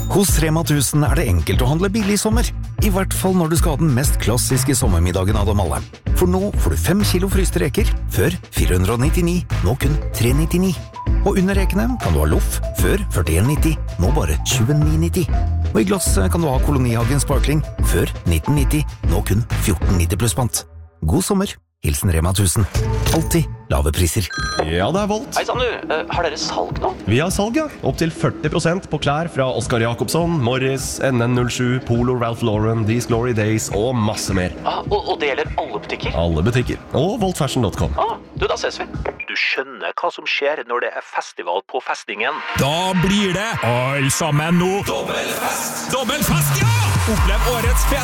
Hos Rema 1000 det enkelt å handle billig i sommer. I hvert fall når du skal ha den mest klassiske sommermiddagen av dem alle. For nå får du 5 kilo fryste reker, før 499, nå kun 399. Og under rekene kan du ha loff, før 41,90, nå bare 29,90. Og i glass kan du ha Kolonihagen Sparkling, før 1990, nå kun 14,90 pluss pant. God sommer, hilsen Rema 1000. Alltid lave priser. Ja, det Volt. Hei sann du, har dere salg nå? Vi har salg, ja. Opp til 40% på klær fra Oscar Jakobsson, Morris, NN07, Polo, Ralph Lauren, These Glory Days og masse mer. Og det gjelder alle butikker? Alle butikker. Og voltfashion.com. Da ses vi. Du skjønner hva som skjer når det festival på festningen. Da blir det alle sammen nå. Dobbelfest, ja! Opplev årets